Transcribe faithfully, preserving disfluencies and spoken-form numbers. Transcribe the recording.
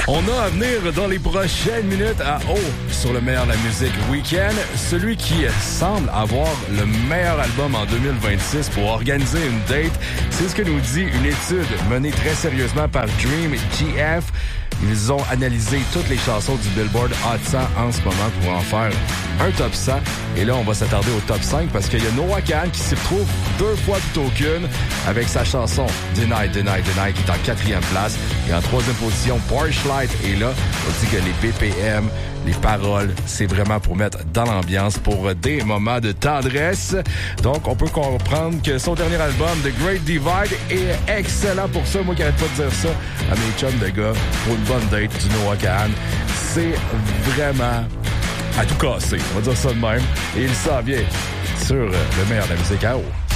On a à venir dans les prochaines minutes à haut sur le meilleur de la musique week-end. Celui qui semble avoir le meilleur album en deux mille vingt-six pour organiser une date. C'est ce que nous dit une étude menée très sérieusement par Dream G F. Ils ont analysé toutes les chansons du Billboard Hot cent en ce moment pour en faire un top cent. Et là, on va s'attarder au top cinq parce qu'il y a Noah Kahan qui s'y retrouve deux fois plutôt qu'une avec sa chanson Deny, Deny, Deny qui est en quatrième place. Et en troisième position, Porsche Light est là. On dit que les B P M, les paroles, c'est vraiment pour mettre dans l'ambiance pour des moments de tendresse. Donc, on peut comprendre que son dernier album, The Great Divide, est excellent pour ça. Moi qui arrête pas de dire ça à mes chums de gars, pour une bonne date du Noah Kahan, c'est vraiment à tout casser. On va dire ça de même. Et il s'en vient sur le meilleur de la musique à haut.